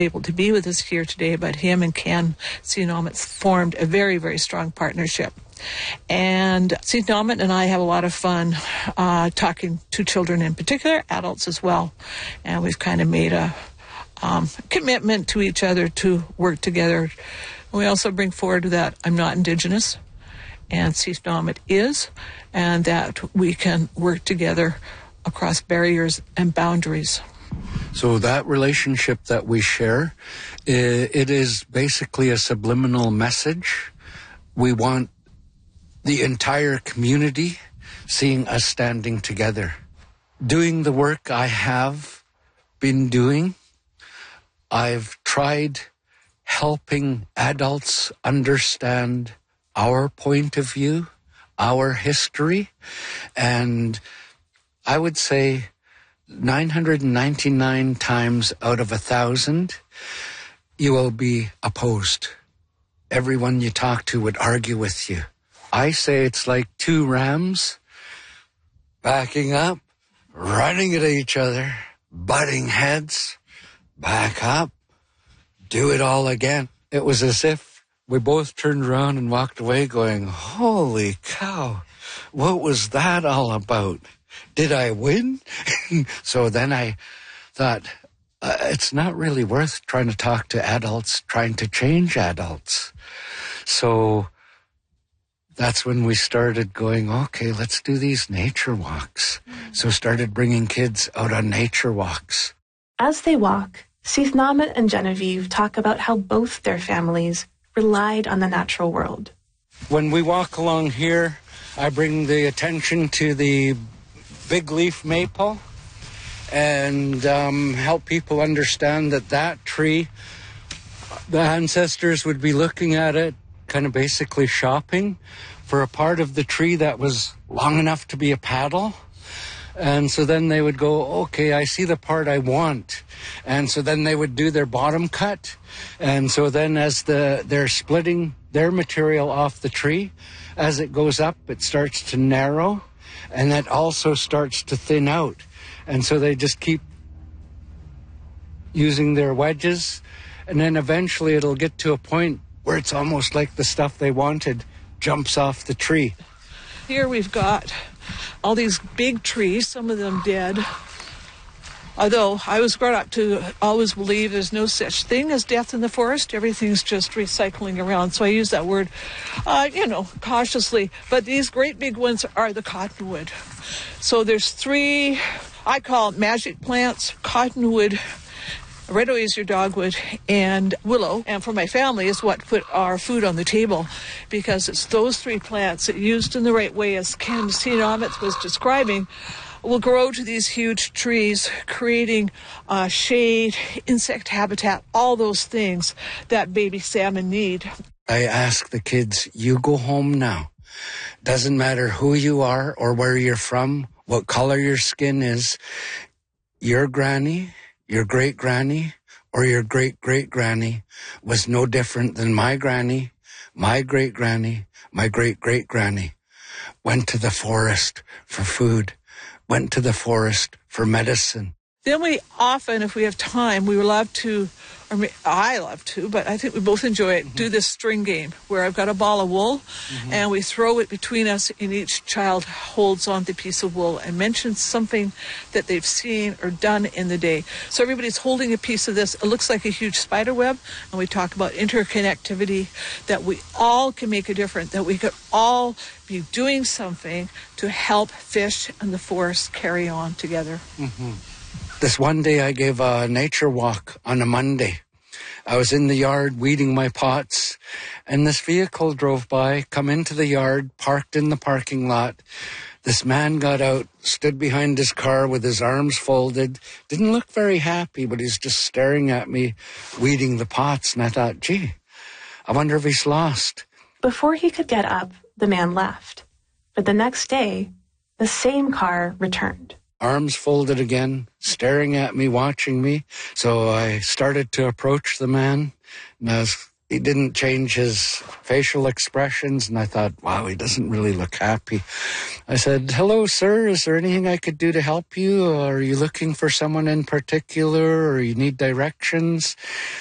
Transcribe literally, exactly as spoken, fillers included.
able to be with us here today, but him and Ken Sinomets formed a very, very strong partnership. And Sinomets and I have a lot of fun uh, talking to children in particular, adults as well. And we've kind of made a um, commitment to each other to work together. We also bring forward that I'm not Indigenous, and Sinomets is, and that we can work together across barriers and boundaries. So that relationship that we share, it is basically a subliminal message. We want the entire community seeing us standing together. Doing the work I have been doing, I've tried helping adults understand our point of view, our history, and I would say nine hundred ninety-nine times out of a thousand, you will be opposed. Everyone you talk to would argue with you. I say it's like two rams backing up, running at each other, butting heads, back up, do it all again. It was as if we both turned around and walked away going, holy cow, what was that all about? Did I win? So then I thought, uh, it's not really worth trying to talk to adults, trying to change adults. So that's when we started going, okay, let's do these nature walks. Mm-hmm. So started bringing kids out on nature walks. As they walk, Sinomets and Genevieve talk about how both their families relied on the natural world. When we walk along here, I bring the attention to the big leaf maple and um, help people understand that that tree, the ancestors would be looking at it, kind of basically shopping for a part of the tree that was long enough to be a paddle. And so then they would go, okay, I see the part I want. And so then they would do their bottom cut. And so then as the they're splitting their material off the tree, as it goes up, it starts to narrow. And that also starts to thin out. And so they just keep using their wedges. And then eventually it'll get to a point where it's almost like the stuff they wanted jumps off the tree. Here we've got all these big trees, some of them dead. Although I was brought up to always believe there's no such thing as death in the forest. Everything's just recycling around. So I use that word, uh, you know, cautiously. But these great big ones are the cottonwood. So there's three, I call it magic plants, cottonwood, red osier dogwood, and willow. And for my family is what put our food on the table, because it's those three plants that, used in the right way, as Ken Sinomets was describing, will grow to these huge trees, creating uh, shade, insect habitat, all those things that baby salmon need. I ask the kids, you go home now. Doesn't matter who you are or where you're from, what color your skin is. Your granny, your great-granny, or your great-great-granny was no different than my granny, my great-granny, my great-great-granny. Went to the forest for food. Went to the forest for medicine. Then we often, if we have time, we love to, or I love to, but I think we both enjoy it, mm-hmm. do this string game where I've got a ball of wool, mm-hmm. and we throw it between us, and each child holds on the piece of wool and mentions something that they've seen or done in the day. So everybody's holding a piece of this. It looks like a huge spider web, and we talk about interconnectivity, that we all can make a difference, that we could all be doing something to help fish and the forest carry on together. Mm-hmm. This one day I gave a nature walk on a Monday. I was in the yard weeding my pots, and this vehicle drove by, come into the yard, parked in the parking lot. This man got out, stood behind his car with his arms folded, didn't look very happy, but he's just staring at me, weeding the pots, and I thought, gee, I wonder if he's lost. Before he could get up, the man left. But the next day, the same car returned. Arms folded again, staring at me, watching me. So I started to approach the man, and I was he didn't change his facial expressions, and I thought, wow, he doesn't really look happy. I said, hello, sir, is there anything I could do to help you? Are you looking for someone in particular, or you need directions?